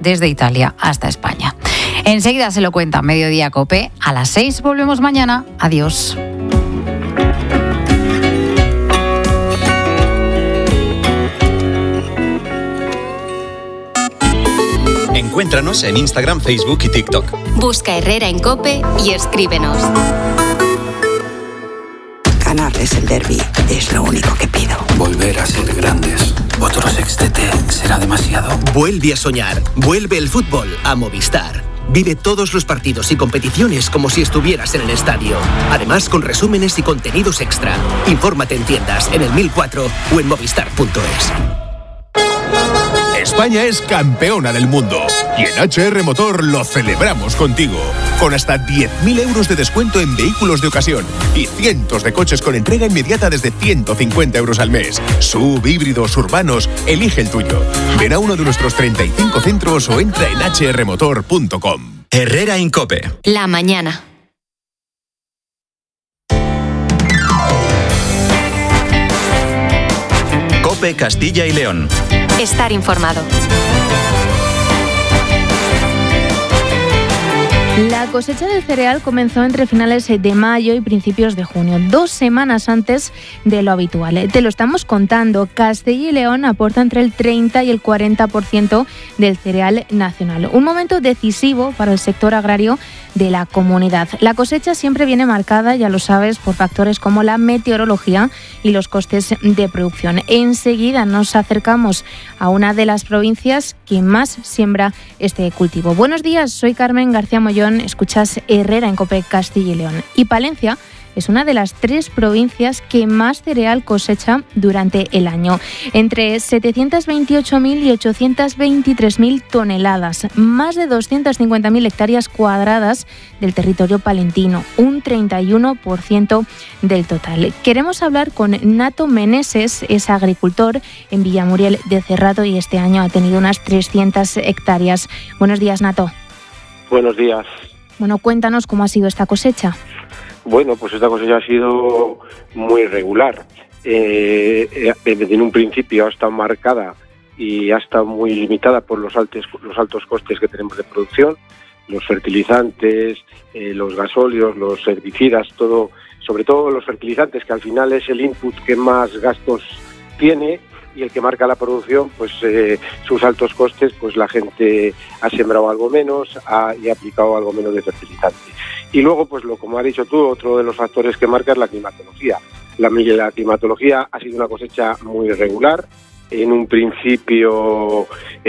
desde Italia hasta España. Enseguida se lo cuenta Mediodía COPE. A las 6 volvemos mañana. Adiós. Encuéntranos en Instagram, Facebook y TikTok. Busca Herrera en COPE y escríbenos. Ganarles el derbi es lo único que pido. Volver a ser grandes. Otro sextete será demasiado. Vuelve a soñar. Vuelve el fútbol a Movistar. Vive todos los partidos y competiciones como si estuvieras en el estadio. Además, con resúmenes y contenidos extra. Infórmate en tiendas, en el 1004 o en movistar.es. España es campeona del mundo y en HR Motor lo celebramos contigo. Con hasta 10.000 euros de descuento en vehículos de ocasión y cientos de coches con entrega inmediata desde 150 euros al mes. SUV, híbridos, urbanos, elige el tuyo. Ven a uno de nuestros 35 centros o entra en hrmotor.com. Herrera en COPE. La mañana. COPE Castilla y León. Estar informado. La cosecha del cereal comenzó entre finales de mayo y principios de junio, 2 semanas antes de lo habitual. Te lo estamos contando. Castilla y León aporta entre el 30 y el 40% del cereal nacional. Un momento decisivo para el sector agrario de la comunidad. La cosecha siempre viene marcada, ya lo sabes, por factores como la meteorología y los costes de producción. Enseguida nos acercamos a una de las provincias que más siembra este cultivo. Buenos días, soy Carmen García Mollón, escuchas Herrera en COPE Castilla y León. Y Palencia es una de las 3 provincias que más cereal cosecha durante el año. Entre 728.000 y 823.000 toneladas, más de 250.000 hectáreas cuadradas del territorio palentino, un 31% del total. Queremos hablar con Nato Meneses, es agricultor en Villamuriel de Cerrato y este año ha tenido unas 300 hectáreas. Buenos días, Nato. Buenos días. Bueno, cuéntanos cómo ha sido esta cosecha. Bueno, pues esta cosecha ha sido muy regular. En un principio ha estado marcada y ha estado muy limitada por los altos costes que tenemos de producción, los fertilizantes, los gasóleos, los herbicidas, todo, sobre todo los fertilizantes, que al final es el input que más gastos tiene y el que marca la producción, pues sus altos costes, pues la gente ha sembrado algo menos y ha aplicado algo menos de fertilizante. Y luego, pues como has dicho tú, otro de los factores que marca es la climatología. La climatología ha sido una cosecha muy irregular. En un principio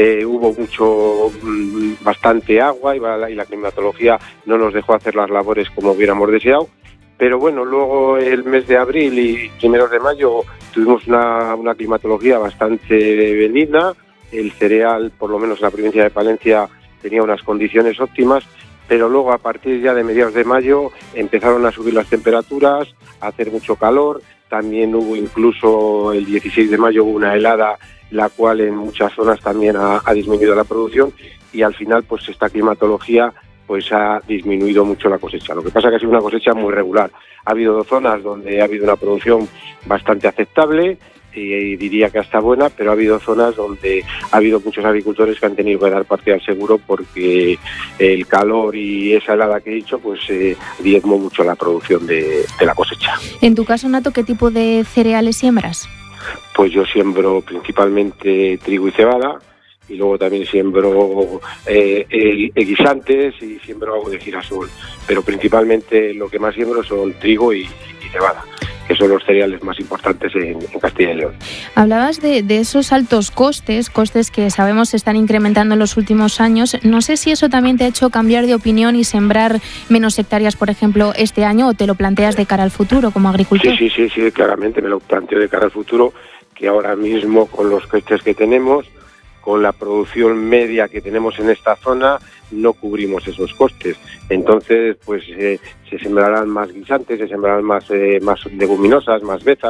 hubo bastante agua y la climatología no nos dejó hacer las labores como hubiéramos deseado. Pero bueno, luego el mes de abril y primeros de mayo tuvimos una climatología bastante benigna. El cereal, por lo menos en la provincia de Palencia, tenía unas condiciones óptimas, pero luego a partir ya de mediados de mayo empezaron a subir las temperaturas, a hacer mucho calor. También hubo incluso el 16 de mayo una helada, la cual en muchas zonas también ha disminuido la producción y al final pues esta climatología pues ha disminuido mucho la cosecha. Lo que pasa es que ha sido una cosecha muy regular. Ha habido 2 zonas donde ha habido una producción bastante aceptable y diría que hasta buena, pero ha habido zonas donde ha habido muchos agricultores que han tenido que dar parte al seguro porque el calor y esa helada que he dicho pues diezmó mucho la producción de la cosecha. En tu caso, Nato, ¿qué tipo de cereales siembras? Pues yo siembro principalmente trigo y cebada, y luego también siembro guisantes y siembro algo de girasol, pero principalmente lo que más siembro son trigo y cebada, que son los cereales más importantes en Castilla y León. Hablabas de esos altos costes que sabemos se están incrementando en los últimos años. No sé si eso también te ha hecho cambiar de opinión y sembrar menos hectáreas, por ejemplo, este año, o te lo planteas de cara al futuro como agricultor. Sí, claramente me lo planteo de cara al futuro, que ahora mismo con los costes que tenemos, con la producción media que tenemos en esta zona, no cubrimos esos costes. Entonces, pues se sembrarán más guisantes, se sembrarán más leguminosas, más bezas,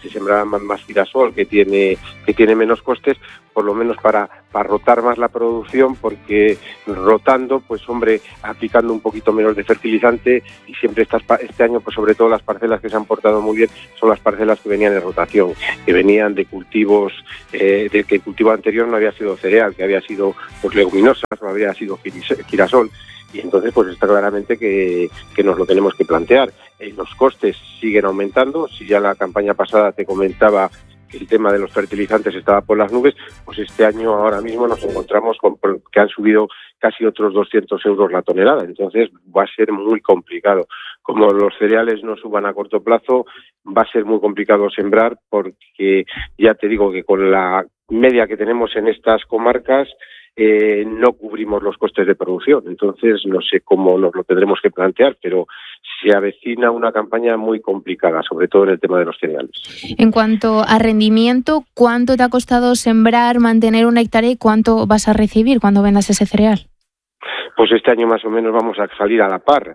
se sembrará más girasol, que tiene menos costes, por lo menos para rotar más la producción, porque rotando, pues hombre, aplicando un poquito menos de fertilizante, y siempre este año, pues sobre todo las parcelas que se han portado muy bien son las parcelas que venían de rotación, que venían de cultivos, del que el cultivo anterior no había sido cereal, que había sido pues leguminosas, no había sido girasol. Y entonces pues está claramente que nos lo tenemos que plantear. Los costes siguen aumentando. Si ya la campaña pasada te comentaba que el tema de los fertilizantes estaba por las nubes, pues este año ahora mismo nos encontramos con que han subido casi otros 200 euros la tonelada. Entonces va a ser muy complicado. Como los cereales no suban a corto plazo, va a ser muy complicado sembrar, porque ya te digo que con la media que tenemos en estas comarcas no cubrimos los costes de producción. Entonces no sé cómo nos lo tendremos que plantear, pero se avecina una campaña muy complicada, sobre todo en el tema de los cereales. En cuanto a rendimiento, ¿cuánto te ha costado sembrar, mantener una hectárea y cuánto vas a recibir cuando vendas ese cereal? Pues este año más o menos vamos a salir a la par,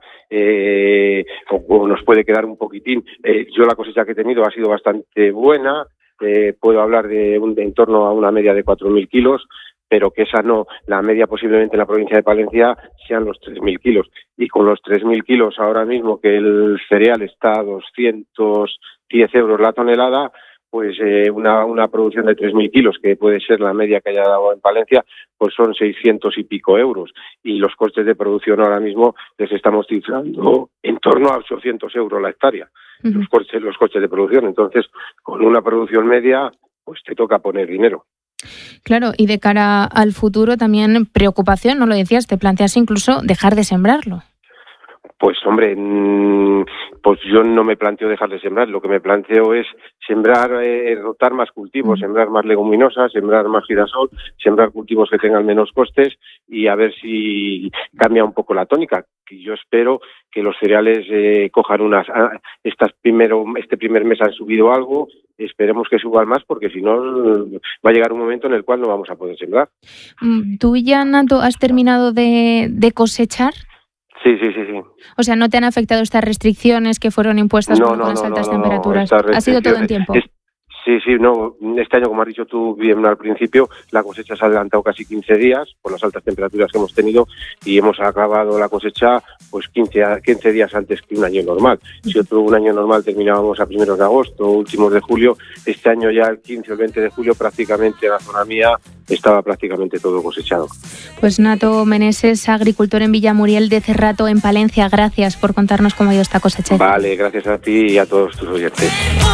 o nos puede quedar un poquitín. Yo la cosecha que he tenido ha sido bastante buena, puedo hablar de en torno a una media de 4.000 kilos, pero que esa no, la media posiblemente en la provincia de Palencia sean los 3.000 kilos. Y con los 3.000 kilos ahora mismo, que el cereal está a 210 euros la tonelada, pues una producción de 3.000 kilos, que puede ser la media que haya dado en Palencia, pues son 600 y pico euros. Y los costes de producción ahora mismo les estamos cifrando en torno a 800 euros la hectárea, los costes de producción. Entonces, con una producción media, pues te toca poner dinero. Claro, y de cara al futuro también preocupación, ¿no lo decías? ¿Te planteas incluso dejar de sembrarlo? Pues hombre, pues yo no me planteo dejar de sembrar, lo que me planteo es sembrar, rotar más cultivos, sembrar más leguminosas, sembrar más girasol, sembrar cultivos que tengan menos costes, y a ver si cambia un poco la tónica. Yo espero que los cereales cojan este primer mes han subido algo, esperemos que suban más, porque si no va a llegar un momento en el cual no vamos a poder sembrar. ¿Tú ya, Nato, has terminado de cosechar? Sí. O sea, ¿no te han afectado estas restricciones que fueron impuestas con las altas temperaturas? ¿Ha sido todo en tiempo? Sí, no. Este año, como has dicho tú bien al principio, la cosecha se ha adelantado casi 15 días por las altas temperaturas que hemos tenido, y hemos acabado la cosecha pues 15 días antes que un año normal. Si un año normal terminábamos a primeros de agosto, últimos de julio, este año ya el 15 o el 20 de julio prácticamente en la zona mía estaba prácticamente todo cosechado. Pues Nato Meneses, agricultor en Villamuriel de Cerrato, en Palencia, gracias por contarnos cómo ha ido esta cosecha. Vale, gracias a ti y a todos tus oyentes.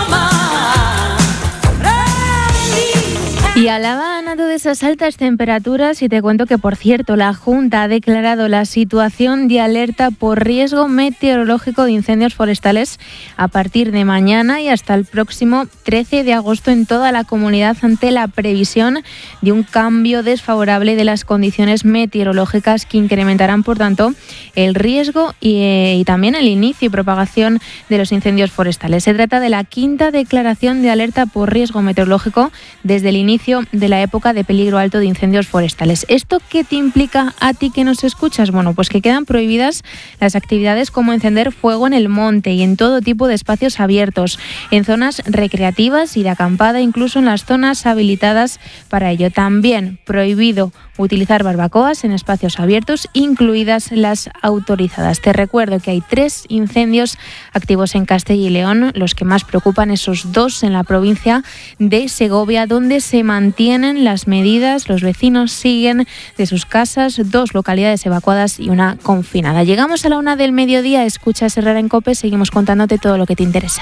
Y alaba a Nato de esas altas temperaturas, y te cuento que, por cierto, la Junta ha declarado la situación de alerta por riesgo meteorológico de incendios forestales a partir de mañana y hasta el próximo 13 de agosto en toda la comunidad, ante la previsión de un cambio desfavorable de las condiciones meteorológicas que incrementarán, por tanto, el riesgo y también el inicio y propagación de los incendios forestales. Se trata de la quinta declaración de alerta por riesgo meteorológico desde el inicio de la época de peligro alto de incendios forestales. ¿Esto qué te implica a ti que nos escuchas? Bueno, pues que quedan prohibidas las actividades como encender fuego en el monte y en todo tipo de espacios abiertos, en zonas recreativas y de acampada, incluso en las zonas habilitadas para ello. También prohibido utilizar barbacoas en espacios abiertos, incluidas las autorizadas. Te recuerdo que hay 3 incendios activos en Castilla y León, los que más preocupan, esos 2 en la provincia de Segovia, donde se mantienen las medidas. Los vecinos siguen de sus casas, 2 localidades evacuadas y una confinada. Llegamos a la 1 del mediodía, escuchas Herrera en COPE, seguimos contándote todo lo que te interesa.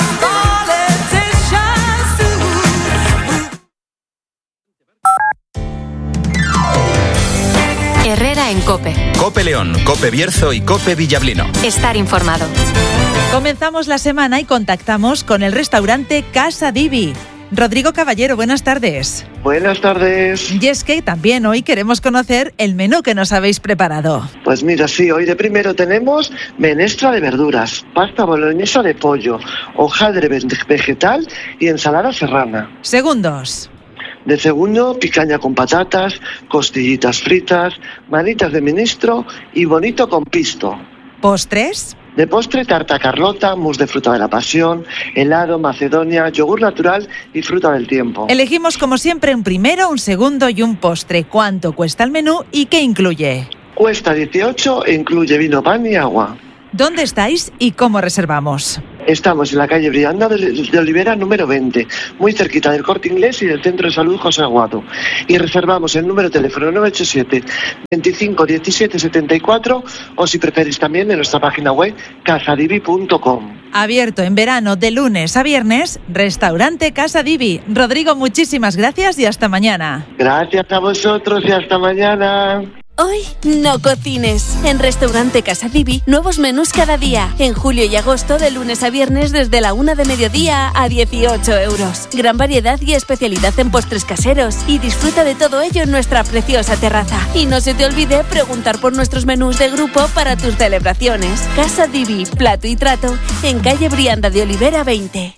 Herrera en COPE. COPE León, COPE Bierzo y COPE Villablino. Estar informado. Comenzamos la semana y contactamos con el restaurante Casa Divi. Rodrigo Caballero, buenas tardes. Buenas tardes. Y es que también hoy queremos conocer el menú que nos habéis preparado. Pues mira, sí, hoy de primero tenemos menestra de verduras, pasta boloñesa de pollo, hojaldre vegetal y ensalada serrana. Segundos. De segundo, picaña con patatas, costillitas fritas, manitas de ministro y bonito con pisto. ¿Postres? De postre, tarta Carlota, mousse de fruta de la pasión, helado, macedonia, yogur natural y fruta del tiempo. Elegimos como siempre un primero, un segundo y un postre. ¿Cuánto cuesta el menú y qué incluye? Cuesta 18 e incluye vino, pan y agua. ¿Dónde estáis y cómo reservamos? Estamos en la calle Brianda de Olivera número 20, muy cerquita del Corte Inglés y del Centro de Salud José Aguado. Y reservamos el número de teléfono 987 25 17 74 o si preferís también en nuestra página web casadivi.com. Abierto en verano de lunes a viernes, Restaurante Casa Divi. Rodrigo, muchísimas gracias y hasta mañana. Gracias a vosotros y hasta mañana. Hoy no cocines. En Restaurante Casa Divi, nuevos menús cada día. En julio y agosto, de lunes a viernes, desde la 1 de mediodía a 18 euros. Gran variedad y especialidad en postres caseros. Y disfruta de todo ello en nuestra preciosa terraza. Y no se te olvide preguntar por nuestros menús de grupo para tus celebraciones. Casa Divi, plato y trato, en calle Brianda de Olivera 20.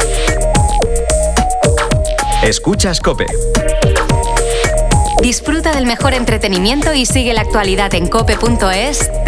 Escuchas COPE. Disfruta del mejor entretenimiento y sigue la actualidad en cope.es.